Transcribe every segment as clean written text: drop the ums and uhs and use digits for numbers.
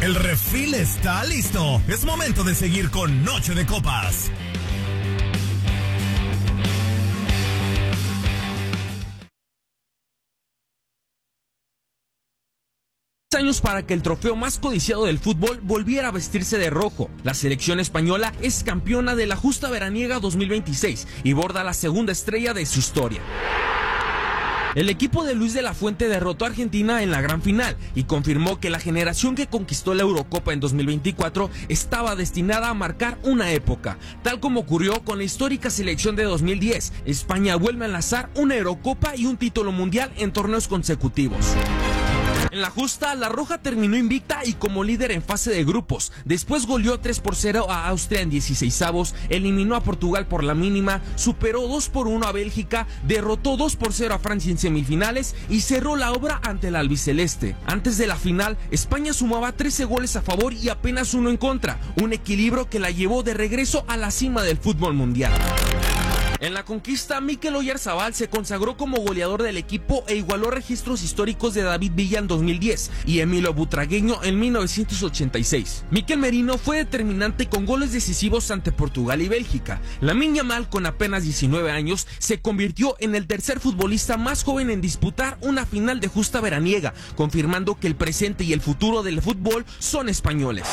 El refil está listo. Es momento de seguir con Noche de Copas. Años para que el trofeo más codiciado del fútbol volviera a vestirse de rojo. La selección española es campeona de la justa veraniega 2026 y borda la segunda estrella de su historia. El equipo de Luis de la Fuente derrotó a Argentina en la gran final y confirmó que la generación que conquistó la Eurocopa en 2024 estaba destinada a marcar una época. Tal como ocurrió con la histórica selección de 2010, España vuelve a enlazar una Eurocopa y un título mundial en torneos consecutivos. En la justa, la Roja terminó invicta y como líder en fase de grupos. Después goleó 3-0 a Austria en 16avos, eliminó a Portugal por la mínima, superó 2-1 a Bélgica, derrotó 2-0 a Francia en semifinales y cerró la obra ante el albiceleste. Antes de la final, España sumaba 13 goles a favor y apenas 1 en contra, un equilibrio que la llevó de regreso a la cima del fútbol mundial. En la conquista, Mikel Oyarzabal se consagró como goleador del equipo e igualó registros históricos de David Villa en 2010 y Emilio Butragueño en 1986. Mikel Merino fue determinante con goles decisivos ante Portugal y Bélgica. Lamine Yamal, con apenas 19 años, se convirtió en el tercer futbolista más joven en disputar una final de justa veraniega, confirmando que el presente y el futuro del fútbol son españoles.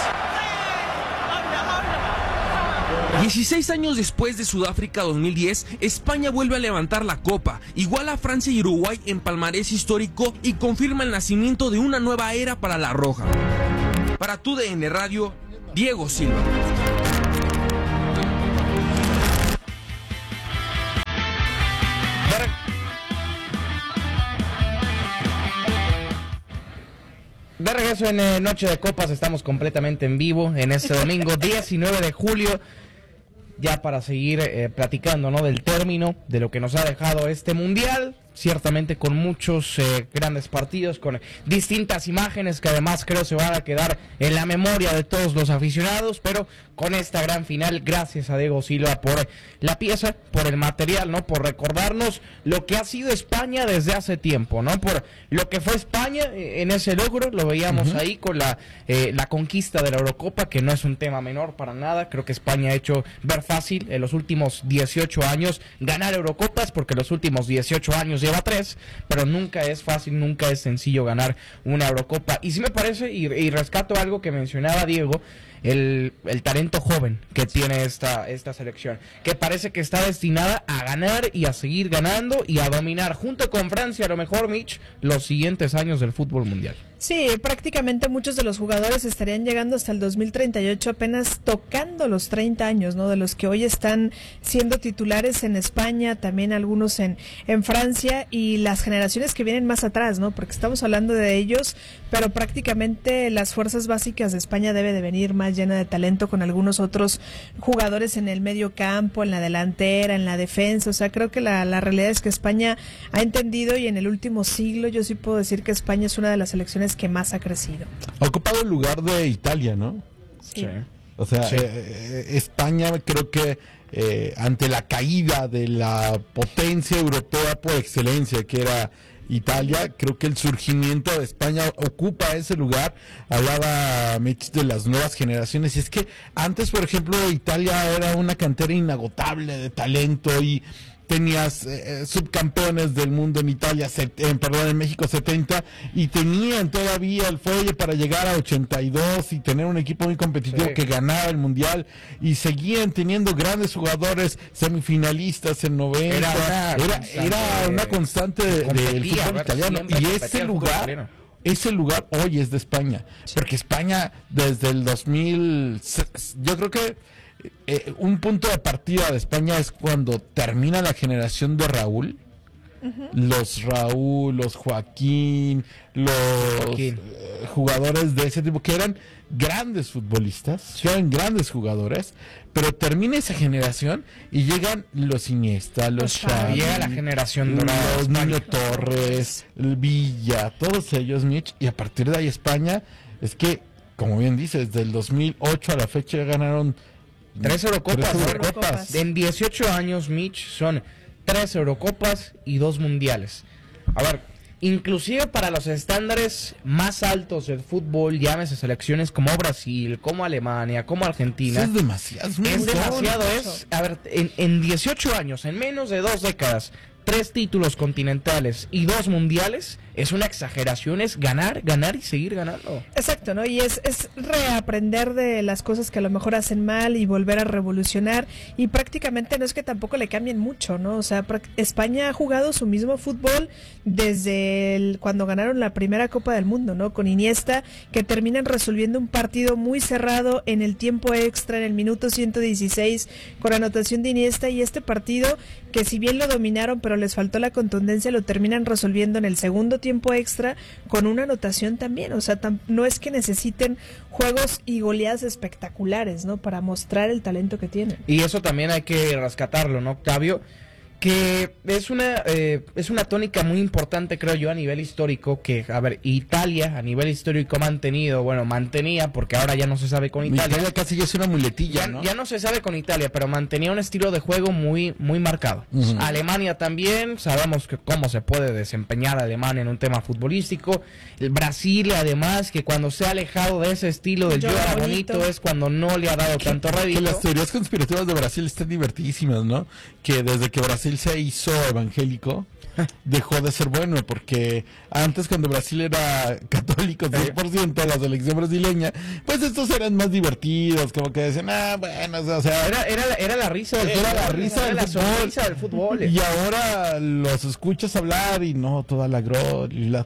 16 años después de Sudáfrica 2010, España vuelve a levantar la copa, iguala a Francia y Uruguay en palmarés histórico y confirma el nacimiento de una nueva era para la Roja. Para TUDN Radio, Diego Silva. De regreso en Noche de Copas, estamos completamente en vivo en este domingo 19 de julio. Ya para seguir platicando, ¿no?, del término, de lo que nos ha dejado este mundial, ciertamente con muchos grandes partidos, con distintas imágenes que además creo se van a quedar en la memoria de todos los aficionados, pero con esta gran final, gracias a Diego Silva por la pieza, por el material, ¿no?, por recordarnos lo que ha sido España desde hace tiempo, ¿no?, por lo que fue España en ese logro. Lo veíamos ahí con la conquista de la Eurocopa, que no es un tema menor para nada. Creo que España ha hecho ver fácil en los últimos 18 años ganar Eurocopas, porque los últimos 18 años lleva 3, pero nunca es fácil, nunca es sencillo ganar una Eurocopa. Y sí me parece, y rescato algo que mencionaba Diego, el talento joven que tiene esta selección, que parece que está destinada a ganar y a seguir ganando y a dominar junto con Francia, a lo mejor, Mitch, los siguientes años del fútbol mundial. Sí, prácticamente muchos de los jugadores estarían llegando hasta el 2038 apenas tocando los 30 años, ¿no?, de los que hoy están siendo titulares en España, también algunos en Francia, y las generaciones que vienen más atrás, ¿no?, porque estamos hablando de ellos, pero prácticamente las fuerzas básicas de España debe de venir más llena de talento, con algunos otros jugadores en el medio campo, en la delantera, en la defensa. O sea, creo que la realidad es que España ha entendido, y en el último siglo yo sí puedo decir que España es una de las selecciones que más ha crecido. Ha ocupado el lugar de Italia, ¿no? Sí. O sea, sí. España, creo que ante la caída de la potencia europea por excelencia que era Italia, creo que el surgimiento de España ocupa ese lugar. Hablaba Mitch de las nuevas generaciones, y es que antes, por ejemplo, Italia era una cantera inagotable de talento, y tenías subcampeones del mundo en Italia, en México 70, y tenían todavía el fuelle para llegar a 82 y tener un equipo muy competitivo, sí, que ganaba el mundial, y seguían teniendo grandes jugadores semifinalistas en 90. Era una constante del fútbol italiano, y ese lugar hoy es de España, sí, porque España desde el 2000, yo creo que un punto de partida de España es cuando termina la generación de Raúl, los Raúl, los Joaquín, jugadores de ese tipo que eran grandes futbolistas, sí, eran grandes jugadores, pero termina esa generación y llegan los Iniesta, los Xavi, llega la generación dorada, los Niño Torres, el Villa, todos ellos, Mitch, y a partir de ahí España, es que, como bien dices, del 2008 a la fecha ya ganaron 3 Eurocopas. En 18 años, Mitch, son 3 Eurocopas y 2 mundiales. A ver, inclusive para los estándares más altos del fútbol, llámese selecciones como Brasil, como Alemania, como Argentina. Eso es demasiado. Es demasiado, a ver, en 18 años, en menos de 2 décadas, 3 títulos continentales y 2 mundiales, es una exageración, es ganar, ganar y seguir ganando. Exacto, ¿no? Y es reaprender de las cosas que a lo mejor hacen mal y volver a revolucionar, y prácticamente no es que tampoco le cambien mucho, ¿no? O sea, España ha jugado su mismo fútbol desde cuando ganaron la primera Copa del Mundo, ¿no? Con Iniesta, que terminan resolviendo un partido muy cerrado en el tiempo extra, en el minuto 116, con anotación de Iniesta, y este partido, que si bien lo dominaron, pero les faltó la contundencia, lo terminan resolviendo en el segundo tiempo extra con una anotación también. O sea, no es que necesiten juegos y goleadas espectaculares, ¿no? Para mostrar el talento que tienen. Y eso también hay que rescatarlo, ¿no, Octavio? Que es una tónica muy importante, creo yo, a nivel histórico, que, a ver, Italia a nivel histórico mantenía, porque ahora ya no se sabe con Italia. Italia casi ya es una muletilla, ¿no? Ya no se sabe con Italia, pero mantenía un estilo de juego muy, muy marcado. Alemania también, sabemos cómo se puede desempeñar Alemania en un tema futbolístico. El Brasil, además, que cuando se ha alejado de ese estilo del yo era bonito, es cuando no le ha dado tanto rédito. Las teorías conspirativas de Brasil están divertidísimas, ¿no? Que desde que Brasil se hizo evangélico, dejó de ser bueno, porque antes, cuando Brasil era católico 100%, la selección brasileña, pues estos eran más divertidos, como que decían, bueno, o sea, era la risa del fútbol, la risa del fútbol. Y ahora los escuchas hablar y no, toda la gloria,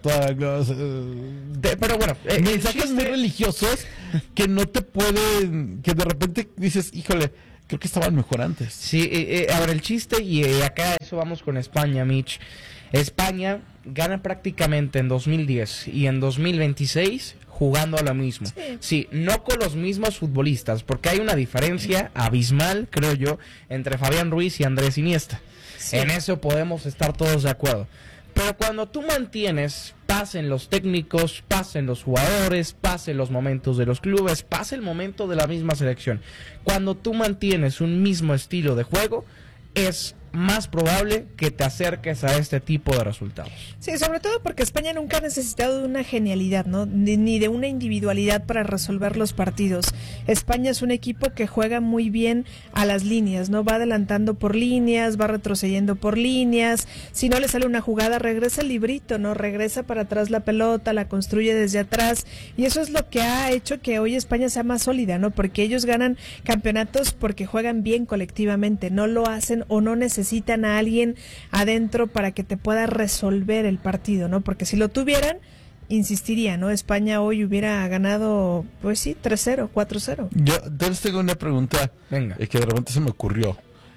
pero bueno, mensajes muy religiosos que no te pueden, que de repente dices, híjole, creo que estaban mejor antes. Sí, a ver, el chiste, y acá eso vamos con España, Mitch. España gana prácticamente en 2010 y en 2026 jugando a lo mismo. Sí, no con los mismos futbolistas, porque hay una diferencia abismal, creo yo, entre Fabián Ruiz y Andrés Iniesta. Sí. En eso podemos estar todos de acuerdo. Pero cuando tú mantienes, pasen los técnicos, pasen los jugadores, pasen los momentos de los clubes, pase el momento de la misma selección, cuando tú mantienes un mismo estilo de juego, es más probable que te acerques a este tipo de resultados. Sí, sobre todo porque España nunca ha necesitado de una genialidad, ¿no? Ni de una individualidad para resolver los partidos. España es un equipo que juega muy bien a las líneas, ¿no? Va adelantando por líneas, va retrocediendo por líneas. Si no le sale una jugada, regresa el librito, ¿no? Regresa para atrás la pelota, la construye desde atrás. Y eso es lo que ha hecho que hoy España sea más sólida, ¿no? Porque ellos ganan campeonatos porque juegan bien colectivamente. No lo hacen o no necesitan a alguien adentro para que te pueda resolver el partido, ¿no? Porque si lo tuvieran, insistiría, ¿no? España hoy hubiera ganado, pues sí, 3-0, 4-0. Yo entonces tengo una pregunta. Venga. Que de repente se me ocurrió.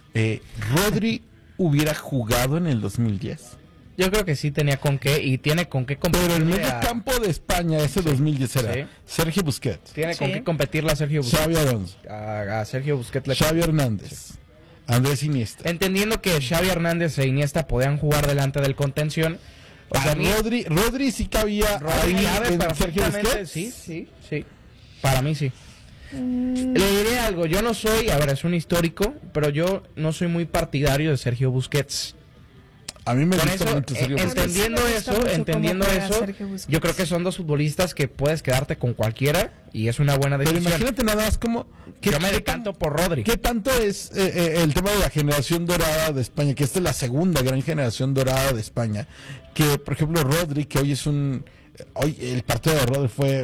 ¿Rodri hubiera jugado en el 2010? Yo creo que sí tenía con qué, y tiene con qué competir. Pero el medio campo de España ese 2010 era Sergio Busquets. Tiene con qué competirle a Sergio Busquets. Xavi Alonso. A Sergio Busquets. Xavi Hernández. Andrés Iniesta. Entendiendo que Xavi Hernández e Iniesta podían jugar delante del contención. O sea, Rodri sí cabía ahí en Sergio Busquets. Sí. Para mí sí. Le diré algo, yo no soy, a ver, es un histórico, pero yo no soy muy partidario de Sergio Busquets. A mí me gusta mucho Sergio Busquets. Entendiendo eso, yo creo que son dos futbolistas que puedes quedarte con cualquiera y es una buena decisión. Pero imagínate nada más como... Yo me decanto por Rodri. ¿Qué tanto es el tema de la generación dorada de España? Que esta es la segunda gran generación dorada de España. Que, por ejemplo, Rodri, que hoy es un... Hoy el partido de Rodri fue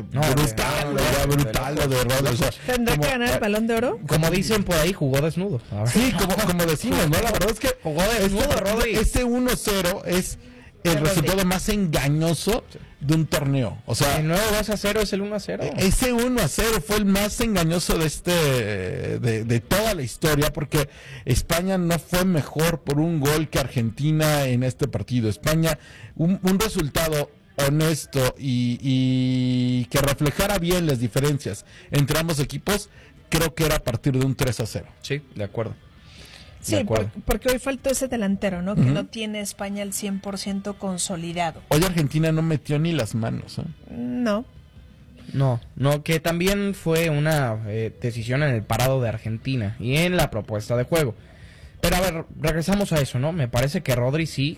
brutal lo de Rodri. O sea, ¿tendrá que ganar el Balón de Oro? Como dicen por ahí, jugó desnudo. Sí, como decimos, ¿no? La verdad es que jugó desnudo Rodri. Ese 1-0 es el resultado más engañoso de un torneo. O sea, el nuevo 2-0 es el 1-0. Ese 1-0 fue el más engañoso de toda la historia, porque España no fue mejor por un gol que Argentina en este partido. España, un resultado honesto y que reflejara bien las diferencias entre ambos equipos, creo que era a partir de un 3-0. Sí, de acuerdo. Sí, porque hoy faltó ese delantero, ¿no? Que no tiene España al 100% consolidado. Hoy Argentina no metió ni las manos, ¿eh? No, que también fue una decisión en el parado de Argentina y en la propuesta de juego. Pero a ver, regresamos a eso, ¿no? Me parece que Rodri sí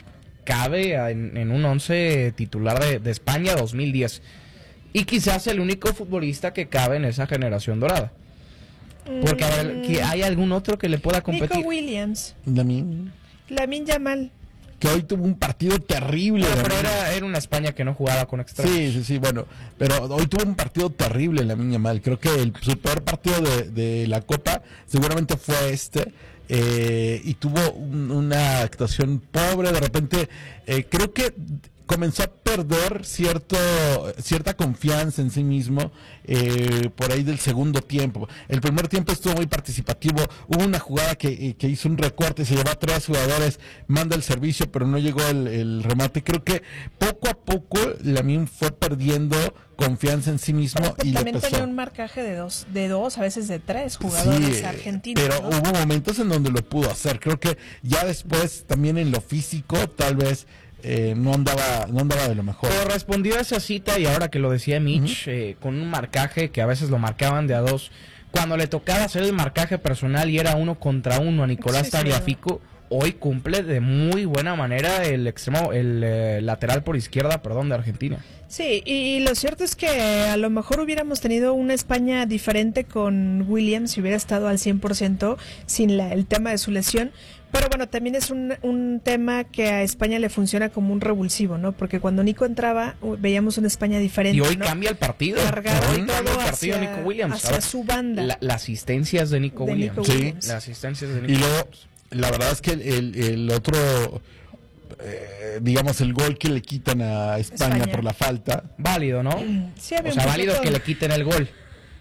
cabe en un 11 titular de España 2010. Y quizás el único futbolista que cabe en esa generación dorada. Porque a ver, ¿hay algún otro que le pueda competir? Nico Williams. Lamine Yamal. que hoy tuvo un partido terrible. Pero era una España que no jugaba con extremos. Sí, bueno, pero hoy tuvo un partido terrible Lamine Yamal. Creo que su peor partido de la Copa seguramente fue y tuvo una actuación pobre. De repente, creo que comenzó a perder cierta confianza en sí mismo por ahí del segundo tiempo. El primer tiempo estuvo muy participativo, hubo una jugada que hizo un recorte, se llevó a 3 jugadores, manda el servicio, pero no llegó el remate. Creo que poco a poco Lamine fue perdiendo confianza en sí mismo y también le pesó. tenía un marcaje de dos, a veces de 3 jugadores argentinos. Pero ¿no? hubo momentos en donde lo pudo hacer. Creo que ya después, también en lo físico, tal vez no andaba de lo mejor. Pero respondió a esa cita, y ahora que lo decía Mitch, con un marcaje que a veces lo marcaban de a 2, cuando le tocaba hacer el marcaje personal y era 1 contra 1 a Nicolás Tagliafico, hoy cumple de muy buena manera el lateral por izquierda, de Argentina. Sí, y lo cierto es que a lo mejor hubiéramos tenido una España diferente con Williams si hubiera estado al 100% sin el tema de su lesión. Pero bueno, también es un tema que a España le funciona como un revulsivo, ¿no? Porque cuando Nico entraba, veíamos una España diferente. Y hoy ¿no? cambia el partido. Cargado Hoy cambia el partido de Nico Williams. Hacia Ahora, su banda. Las asistencias de Nico Williams. Nico Williams. Sí, las asistencias de Nico Y luego, Williams. la verdad es que el otro, digamos, el gol que le quitan a España por la falta. Válido, ¿no? Sí, había o sea, un válido poquito- que le quiten el gol.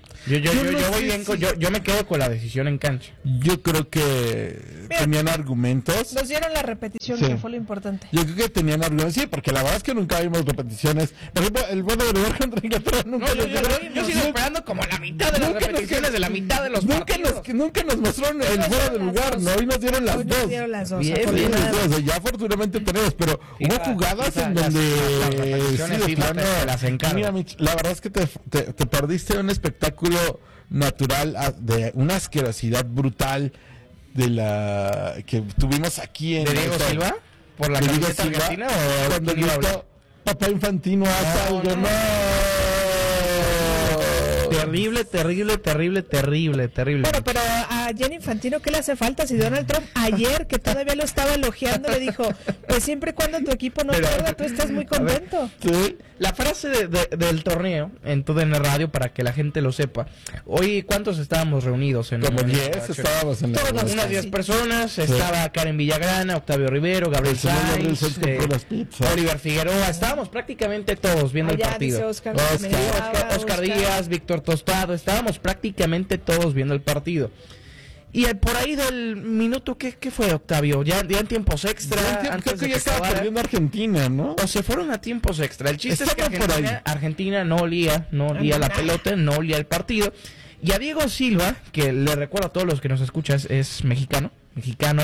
Yo me quedo con la decisión en cancha. Yo creo que tenían argumentos. Nos dieron la repetición, Sí. que fue lo importante. Yo creo que tenían argumentos, sí, porque la verdad es que nunca vimos repeticiones. Por ejemplo, el bueno de Uruguay contra Inglaterra nunca nos dieron. Yo sigo esperando como la mitad de las Nunca nos- repeticiones de la mitad de los nunca partidos. nunca nos mostraron el fuera de lugar, ¿no? Hoy nos dieron las Hoy nos dos. dieron las dos, Bien, Sí, afortunadamente. o sea, ya afortunadamente tenemos, pero Sí, hubo jugadas en las donde repeticiones de FIFA plano, te las encargo. mira, Mitch, la verdad es que te perdiste un espectáculo natural, de una asquerosidad brutal de la que tuvimos aquí en ¿De Diego Silva? ¿Por la de Diego camiseta Silva, argentina o cuando quién iba a hablar? gritó Papá Infantino haz algo, no. Terrible. Bueno, pero a Gianni Infantino, ¿qué le hace falta? Si Donald Trump ayer, que todavía lo estaba elogiando, le dijo, pues siempre y cuando tu equipo no pierda, tú estás muy contento. Sí. La frase del torneo en TUDN Radio, para que la gente lo sepa. Hoy, ¿cuántos estábamos reunidos? Como en 10 esta noche? estábamos en la Todos. Unas 10 Sí. personas. Estaba Karen Villagrana, Octavio Rivero, Gabriel El señor Gabriel Sainz, Sainz compró las pizzas. Oliver Figueroa. Estábamos prácticamente todos viendo el Allá partido. dice Oscar, Oscar Díaz, Víctor Tostado. Estábamos prácticamente todos viendo el partido. Y por ahí del minuto, ¿qué fue, Octavio? Ya en tiempos extra, Creo antes que de ya que estaba acabara. perdiendo Argentina, ¿no? O se fueron a tiempos extra. El chiste es que Estaban por ahí. Argentina no olía la pelota, no olía el partido. Y a Diego Silva, que le recuerdo a todos los que nos escuchan, es mexicano. Mexicano.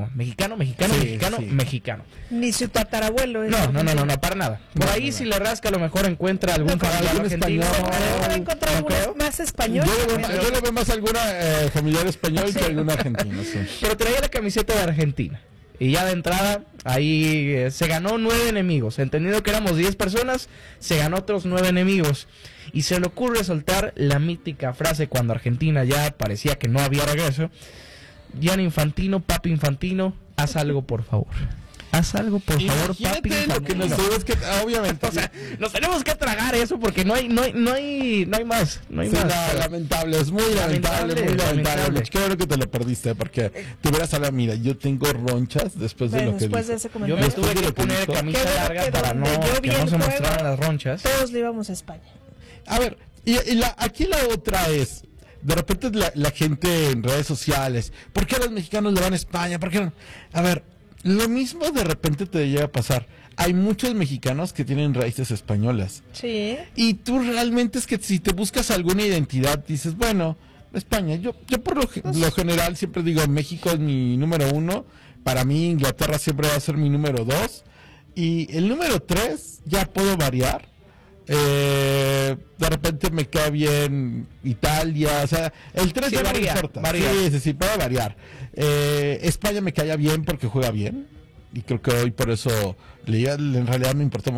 Ni su tatarabuelo. es No, argentino. para nada. Por ahí si le rasca a lo mejor encuentra algún pero familiar algún argentino. español. A lo mejor encontró ¿No algunos creo? más españoles. Yo le veo más alguna familiar español que alguna argentina, sí. Pero traía la camiseta de Argentina. Y ya de entrada, ahí se ganó 9 enemigos. Entendido que éramos 10 personas, se ganó otros 9 enemigos. Y se le ocurre soltar la mítica frase cuando Argentina ya parecía que no había regreso. Gianni Infantino, Papi Infantino, haz algo por favor. Haz algo por favor, Papi Imagínate lo que Infantino. nos tuvimos que, obviamente. O sea, nos tenemos que tragar eso porque no hay más. No hay Sí, más. lamentable, es muy lamentable, muy lamentable. Qué bueno que te lo perdiste, porque te hubieras hablado, mira, yo tengo ronchas después de Bueno, lo que después de dijo. ese Yo comentario. me Después tuve de que lo que poner dijo. camisa Qué bueno larga que para donde yo vi que no el se juego, mostraran las ronchas. Todos le íbamos a España. A ver, aquí la otra es, de repente la gente en redes sociales, ¿por qué los mexicanos le van a España? ¿Por qué no? A ver, lo mismo de repente te llega a pasar. Hay muchos mexicanos que tienen raíces españolas. Sí. Y tú realmente es que si te buscas alguna identidad, dices, bueno, España. Yo por lo general siempre digo, México es mi número 1. Para mí Inglaterra siempre va a ser mi número 2. Y el número 3 ya puedo variar. De repente me cae bien Italia. O sea, el 3 Sí, ya varía, no me importa. varía. Sí, puede variar. España me caía bien porque juega bien. y creo que hoy por eso en realidad me importó,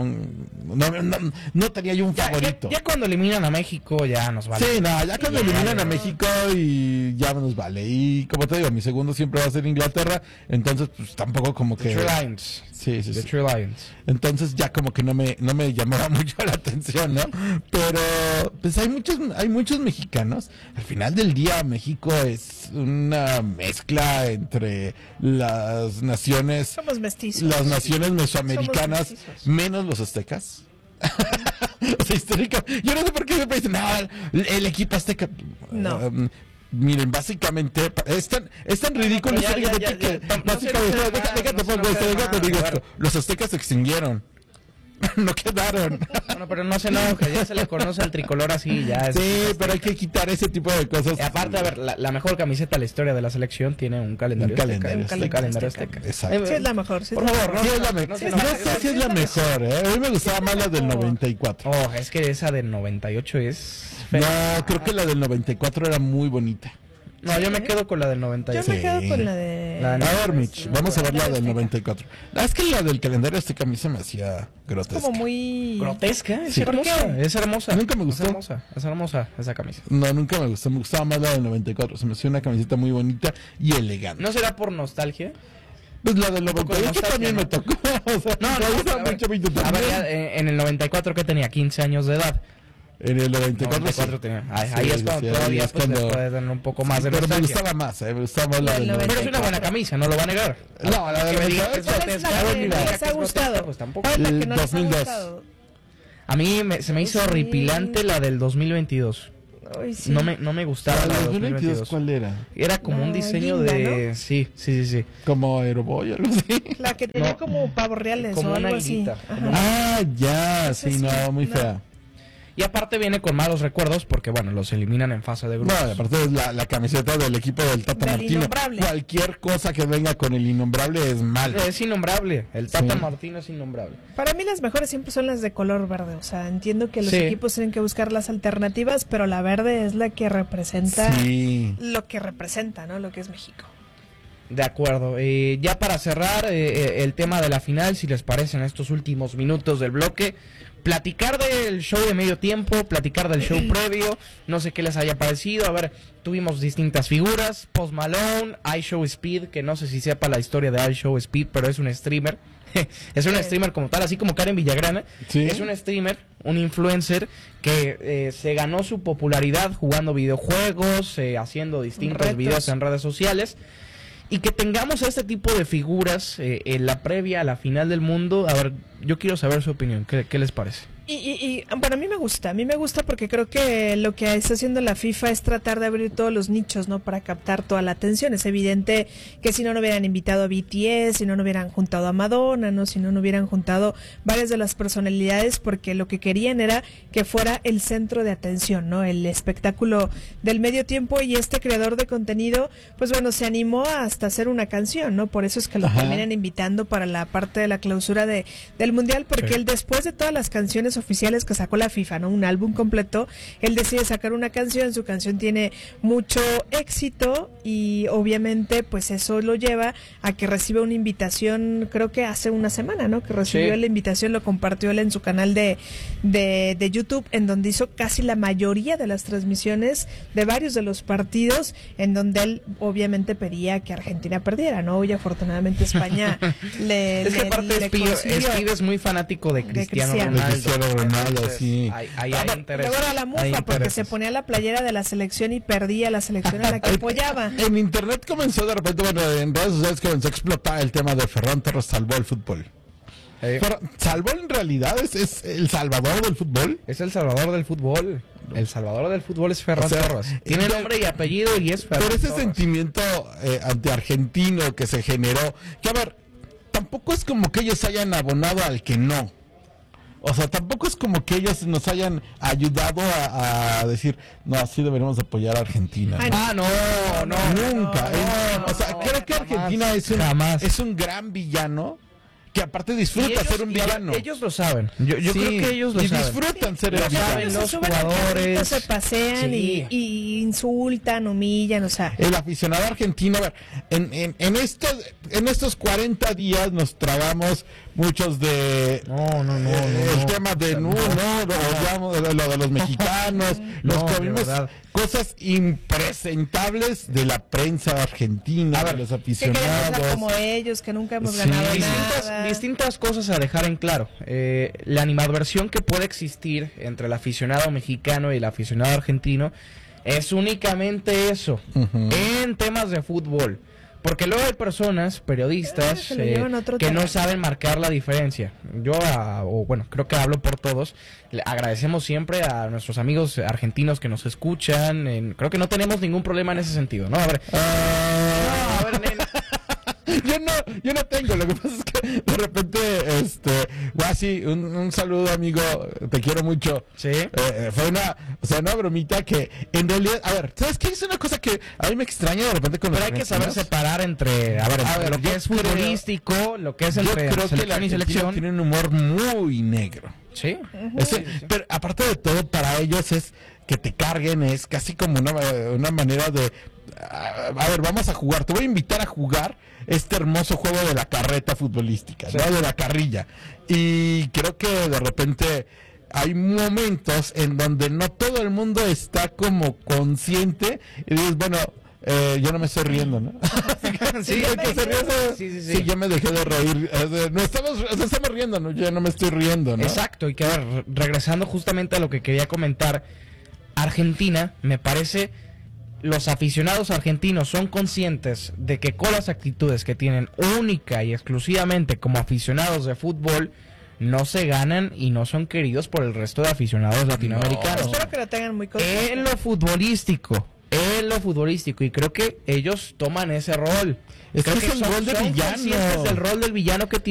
no tenía yo un favorito. Ya cuando eliminan a México ya nos vale. Sí, no, ya cuando eliminan a México y ya nos vale. Y como te digo, mi segundo siempre va a ser Inglaterra, entonces pues tampoco como que... The True Lions. Sí. The True Lions. Entonces ya como que no me llamaba mucho la atención, ¿no? Pero pues hay muchos mexicanos. Al final del día México es una mezcla entre las naciones... Somos mestizos. Las naciones mesoamericanas, Somos mestizos. menos los aztecas. O sea, histórica. Yo no sé por qué siempre dicen, el equipo azteca. No. Miren, básicamente es tan ridículo pero ya, históricamente que básicamente, déjate digo esto, los aztecas se extinguieron. No quedaron. Bueno, pero no se enoja, ya se le conoce al tricolor así, ya es... Sí, pero hay que quitar ese tipo de cosas. Y aparte, a ver, la mejor camiseta de la historia de la selección tiene un calendario azteca. Exacto. Sí, es la mejor. Sí, Por favor, Sí, es la mejor. No sé si es la mejor, ¿eh? A mí me gustaba más la del 94. Oh, es que esa del 98 es... No, creo que la del 94 era muy bonita. No, yo me quedo con la del Yo 98. me quedo con la de... La de- A ver, Mitch, vamos a ver la del 94. Es que la del calendario azteca a mí se me hacía grotesca. Como muy... Grotesca, es Sí. hermosa, es hermosa. Nunca me gustó. Es hermosa esa camisa. No, nunca me gustó. Me gustaba más la del 94. Se me hacía una camiseta muy bonita y elegante. ¿No será por nostalgia? Pues la del poco de 98 nostalgia, también ¿no? me tocó. O sea, me gustaba a ver, mucho Vito a ver, también. ya, en el 94 que tenía 15 años de edad. En el 94 sí. tenía. Ahí es cuando todavía pues, le puede tener un poco más de Pero me nostalgia. gustaba más, me gustaba más la del Pero es 94. una buena camisa, no lo va a negar. No, la del Que me diga que es 98 ¿Cuál es grotesca, la no, que ni no la les que ha es grotesca, gustado? pues tampoco. ¿Cuál es la El que no les ha 2002. gustado? A mí se me hizo Sí. horripilante la del 2022. Ay, sí. No me gustaba ¿La la del del 2022 2022. cuál era? Era como un La diseño guinda, de... ¿no? Sí. Como Aeroboy, algo así. La que tenía No. como pavos reales Como o una algo así. higuita, Ajá. como Ah, ya, Esa sí, sí, no, muy no. fea. Y aparte viene con malos recuerdos porque, bueno, los eliminan en fase de grupos. No, y aparte es la camiseta del equipo del Tata Del Martino. Innombrable. Cualquier cosa que venga con el Innombrable es mal. Es innombrable. El Tata Sí. Martino es innombrable. Para mí las mejores siempre son las de color verde. O sea, entiendo que los Sí. equipos tienen que buscar las alternativas, pero la verde es la que representa Sí. lo que representa, ¿no? Lo que es México. De acuerdo. Ya para cerrar el tema de la final, si les parece en estos últimos minutos del bloque, platicar del show de medio tiempo, platicar del show previo, no sé qué les haya parecido. A ver, tuvimos distintas figuras, Post Malone, iShow Speed, que no sé si sepa la historia de iShow Speed, pero es un streamer. Es un streamer como tal, así como Karen Villagrana. Sí. Es un streamer, un influencer que se ganó su popularidad jugando videojuegos, haciendo distintos Retos. videos en redes sociales. Y que tengamos a este tipo de figuras en la previa a la final del mundo. A ver, yo quiero saber su opinión. ¿Qué les parece? Y bueno, a mí me gusta porque creo que lo que está haciendo la FIFA es tratar de abrir todos los nichos, ¿no? Para captar toda la atención. Es evidente que si no hubieran invitado a BTS, si no hubieran juntado a Madonna, ¿no? Si no hubieran juntado varias de las personalidades, porque lo que querían era que fuera el centro de atención, ¿no? El espectáculo del medio tiempo, y este creador de contenido, pues bueno, se animó hasta hacer una canción, ¿no? Por eso es que lo Ajá. terminan invitando para la parte de la clausura del Mundial, porque Sí. él, después de todas las canciones oficiales que sacó la FIFA, ¿no? Un álbum completo, él decide sacar una canción. Su canción tiene mucho éxito y obviamente pues eso lo lleva a que reciba una invitación, creo que hace una semana, ¿no? Que recibió Sí. la invitación, lo compartió él en su canal de YouTube, en donde hizo casi la mayoría de las transmisiones de varios de los partidos, en donde él obviamente pedía que Argentina perdiera, ¿no? Y afortunadamente España Es que aparte Speed es muy fanático de Cristiano Cristiano. Ronaldo. De Cristiano Ronaldo, Entonces, sí. Hay interés. Luego era la Hay mufa porque intereses. se ponía la playera de la selección y perdía la selección a la que apoyaba. En internet comenzó de repente, bueno, en redes sociales comenzó a explotar el tema de Ferran Torres salvó el fútbol. ¿Salvó en realidad? ¿Es el salvador del fútbol? Es el salvador del fútbol. El salvador del fútbol es Ferran O sea, Torres. Tiene nombre y apellido y es Ferran Pero ese Torres. sentimiento anti-argentino que se generó, que a ver, tampoco es como que ellos hayan abonado al que no. O sea, tampoco es como que ellos nos hayan ayudado a decir, no, así deberíamos apoyar a Argentina. Ay, ¿no? no, Nunca. O sea, creo que Argentina es un gran villano, que aparte disfruta ser un villano. Ellos lo saben. Yo Sí, creo que ellos lo y saben. disfrutan ser el Lo villano. saben los Se suben al carrito, jugadores. se pasean Sí. y insultan, humillan, o sea. El aficionado argentino, a ver, en estos 40 días nos tragamos muchos de el tema de lo de los mexicanos, nos comimos cosas impresentables de la prensa argentina, de los Que queremos aficionados. ser como ellos, que nunca hemos Sí. ganado nada. Distintas cosas a dejar en claro. La animadversión que puede existir entre el aficionado mexicano y el aficionado argentino es únicamente eso, en temas de fútbol. Porque luego hay personas, periodistas, Se lo llevan a otro que no terreno. saben marcar la diferencia. Yo, creo que hablo por todos, le agradecemos siempre a nuestros amigos argentinos que nos escuchan. Creo que no tenemos ningún problema en ese sentido, ¿no? A ver, nena. Yo no tengo, lo que pasa es que de repente, Guasi, un saludo, amigo, te quiero mucho. Sí. Fue una bromita que en realidad, a ver, ¿sabes qué? Es una cosa que a mí me extraña de repente con los Pero hay que saber argentinos. separar entre lo que yo es futbolístico, lo que es Yo entre creo que la selección y Argentina selección. tiene un humor muy negro. Sí. Pero aparte de todo, para ellos es que te carguen, es casi como una manera de... A ver, vamos a jugar, te voy a invitar a jugar este hermoso juego de la carreta futbolística, ¿no? De la carrilla. Y creo que de repente hay momentos en donde no todo el mundo está como consciente y dices, bueno, yo no me estoy riendo, ¿no? Sí, El que se ríe, sí, yo me dejé de reír. No estamos riendo, ¿no? Yo no me estoy riendo, ¿no? Exacto, y que a ver, regresando justamente a lo que quería comentar, Argentina, me parece, los aficionados argentinos son conscientes de que con las actitudes que tienen única y exclusivamente como aficionados de fútbol, no se ganan y no son queridos por el resto de aficionados latinoamericanos. Espero que lo tengan muy consciente. En lo futbolístico, y creo que ellos toman ese rol. Es que Creo es el rol de son villano. conscientes del rol del villano que tienen.